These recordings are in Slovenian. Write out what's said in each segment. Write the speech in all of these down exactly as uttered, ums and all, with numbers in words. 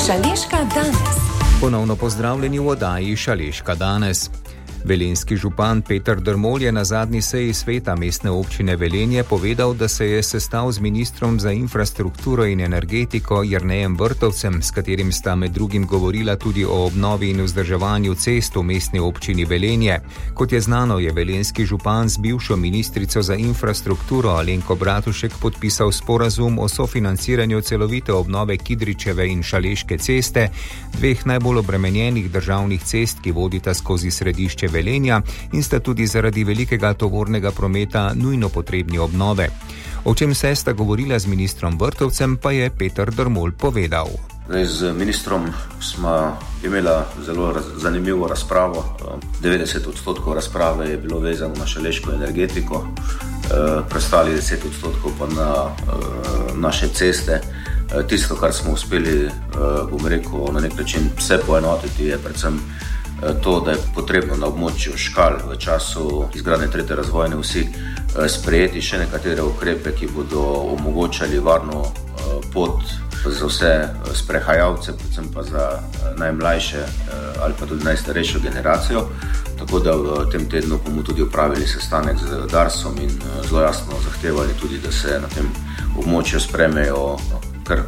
Šaleška danes. Ponovno pozdravljeni v oddaji Šaleška danes. Velenjski župan Peter Dermol je na zadnji seji sveta mestne občine Velenje povedal, da se je sestal z ministrom za infrastrukturo in energetiko Jernejem Vrtovcem, s katerim sta med drugim govorila tudi o obnovi in vzdrževanju cest v mestni občini Velenje. Kot je znano, je velenjski župan z bivšo ministrico za infrastrukturo Alenko Bratušek podpisal sporazum o sofinanciranju celovite obnove Kidričeve in Šaleške ceste, dveh najbolj obremenjenih državnih cest, ki vodita skozi središče Velenja in sta tudi zaradi velikega tovornega prometa nujno potrebni obnove. O čem se sta govorila z ministrom Vrtovcem, pa je Peter Dermol povedal. Z ministrom smo imela zelo raz, zanimivo razpravo. devetdeset odstotkov razprave je bilo vezano na šaleško energetiko, preostali deset odstotkov pa na naše ceste. Tisto, kar smo uspeli, bom rekel, na nek način vse poenotiti, je predvsem to, da je potrebno na območju Škal v času izgradnje tretje razvojne osi sprejeti še nekatere ukrepe, ki bodo omogočali varno pot za vse sprehajalce, predvsem pa za najmlajše ali pa tudi najstarejšo generacijo. Tako da v tem tednu bomo tudi opravili sestanek z Darsom in zelo jasno zahtevali tudi, da se na tem območju sprejmejo kar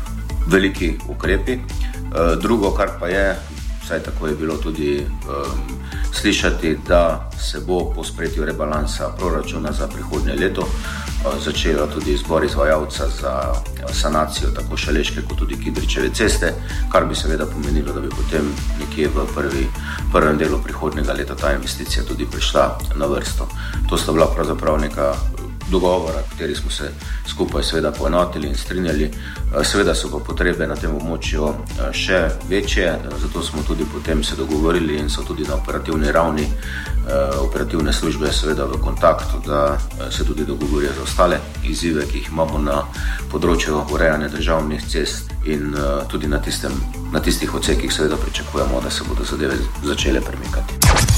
veliki ukrepi. Drugo, kar pa je, vsaj tako je bilo tudi um, slišati, da se bo po sprejetju rebalansa proračuna za prihodnje leto uh, začela tudi izbor izvajalca za sanacijo tako Šaleške kot tudi Kidričeve ceste, kar bi seveda pomenilo, da bi potem nekje v prvi, prvem delu prihodnjega leta ta investicija tudi prišla na vrsto. To sta bila pravzaprav neka dogovora, kateri smo se skupaj seveda poenotili in strinjali. Seveda so pa potrebe na tem območju še večje, zato smo tudi potem se dogovorili in so tudi na operativni ravni operativne službe seveda v kontaktu, da se tudi dogovorijo za ostale izzive, ki jih imamo na področju urejanja državnih cest in tudi na, tistem, na tistih odsekih seveda pričakujemo, da se bodo zadeve začele premikati.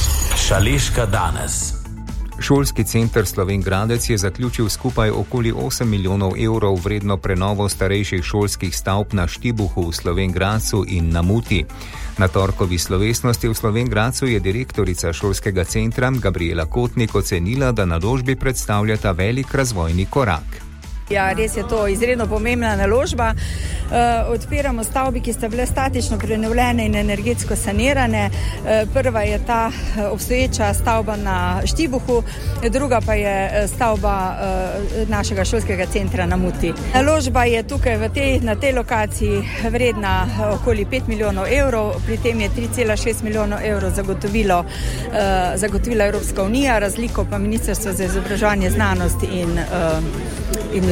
Šaleška danes. Šolski center Slovenj Gradec je zaključil skupaj okoli osem milijonov evrov vredno prenovo starejših šolskih stavb na Štibuhu v Slovenj Gradcu in na Muti. Na torkovi slovesnosti v Slovenj Gradcu je direktorica šolskega centra Gabriela Kotnik ocenila, da naložbi predstavljata velik razvojni korak. Ja, res je to izredno pomembna naložba. Uh, odpiramo stavbi, ki sta bile statično prenovljene in energetsko sanirane. Uh, prva je ta obstoječa stavba na Štibuhu, druga pa je stavba uh, našega šolskega centra na Muti. Naložba je tukaj v tej, na tej lokaciji vredna okoli pet milijonov evrov, pri tem je tri cela šest milijonov evrov zagotovilo, uh, zagotovila Evropska unija, razliko pa Ministrstvo za izobraževanje, znanost in, uh, in